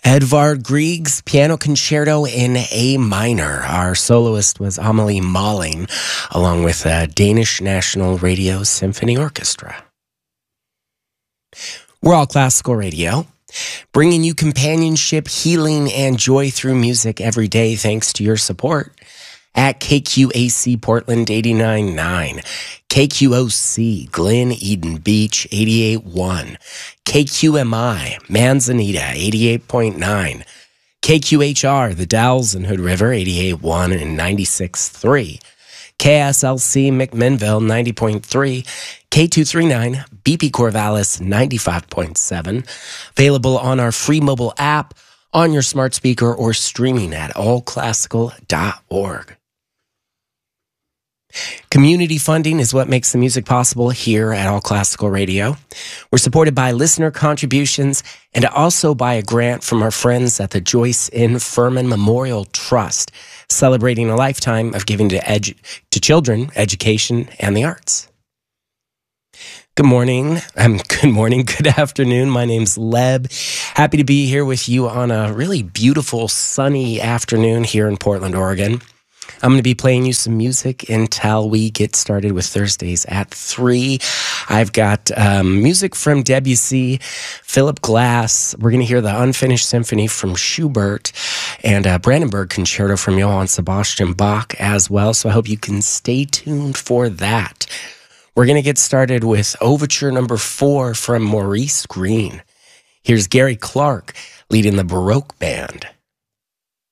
Edvard Grieg's Piano Concerto in A minor. Our soloist was Amelie Malling, along with the Danish National Radio Symphony Orchestra. We're All Classical Radio, bringing you companionship, healing, and joy through music every day thanks to your support at KQAC Portland 89.9, KQOC Glen Eden Beach 88.1, KQMI Manzanita 88.9, KQHR The Dalles and Hood River 88.1 and 96.3, KSLC McMinnville 90.3, K239 BP Corvallis 95.7, available on our free mobile app, on your smart speaker, or streaming at allclassical.org. Community funding is what makes the music possible here at All Classical Radio. We're supported by listener contributions and also by a grant from our friends at the Joyce N. Furman Memorial Trust, celebrating a lifetime of giving to children, education, and the arts. Good morning, good afternoon. My name's Leb. Happy to be here with you on a really beautiful sunny afternoon here in Portland, Oregon. I'm going to be playing you some music until we get started with Thursdays at 3. I've got music from Debussy, Philip Glass. We're going to hear the Unfinished Symphony from Schubert and a Brandenburg Concerto from Johann Sebastian Bach as well. So I hope you can stay tuned for that. We're going to get started with Overture number 4 from Maurice Greene. Here's Gary Clark leading the Baroque Band.